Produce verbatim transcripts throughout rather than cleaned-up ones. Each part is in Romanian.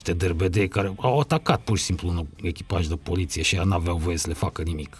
niște derbedei care au atacat pur și simplu un echipaj de poliție și ea n-aveau voie să le facă nimic.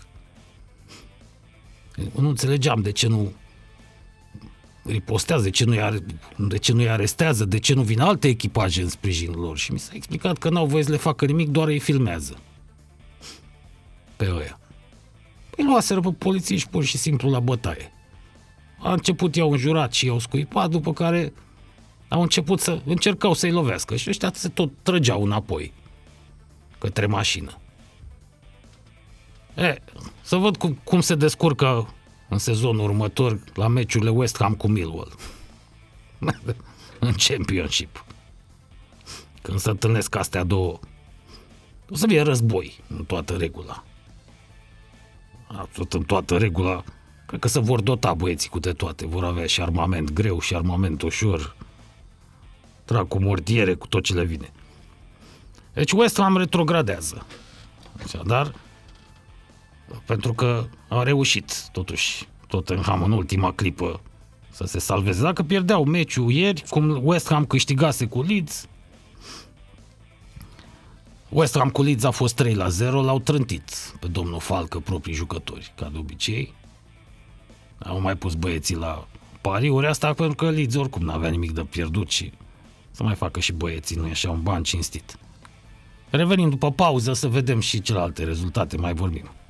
Nu înțelegeam de ce nu ripostează, de ce nu-i, are, de ce nu-i arestează, de ce nu vin alte echipaje în sprijinul lor. Și mi s-a explicat că n-au voie să le facă nimic, doar îi filmează pe ăia. Păi luaseră pe polițiști pur și simplu la bătaie. A început, i-au înjurat și i-au scuipat, după care au început să încercau să-i lovească și ăștia se tot trăgeau înapoi către mașină. E, să văd cum, cum se descurcă în sezonul următor la meciurile West Ham cu Millwall în Championship. Când se întâlnesc astea două, o să fie război în toată regula. Absolut în toată regula. Cred că se vor dota băieții cu de toate. Vor avea și armament greu și armament ușor. Trag cu mortiere, cu tot ce le vine. Deci West Ham retrogradează. Dar pentru că a reușit totuși Tottenham în ultima clipă să se salveze. Dacă pierdeau meciul ieri, cum West Ham câștigase cu Leeds, West Ham cu Leeds a fost trei la zero, l-au trântit pe domnul Falcă proprii jucători, ca de obicei. Au mai pus băieții la pariuri, asta pentru că Leeds oricum n-avea nimic de pierdut și să mai facă și băieții, nu e așa un ban cinstit. Revenim după pauză să vedem și celelalte rezultate, mai vorbim.